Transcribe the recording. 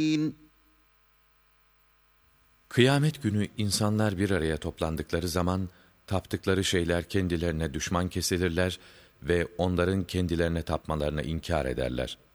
Kıyamet günü insanlar bir araya toplandıkları zaman, taptıkları şeyler kendilerine düşman kesilirler ve onların kendilerine tapmalarını inkar ederler.